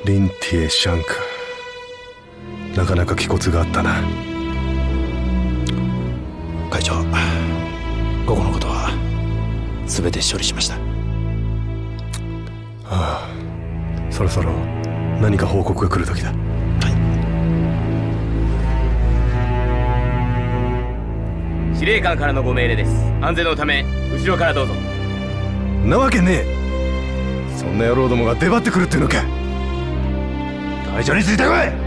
リンティエ・シャンか。なかなか気骨があったな。 会長、午後のことは全て処理しました。 ああ、そろそろ何か報告が来る時だ。 司令官からのご命令です。安全のため後ろからどうぞ。 なわけねえ。そんな野郎どもが出張ってくるっていうのか。隊長についてこい。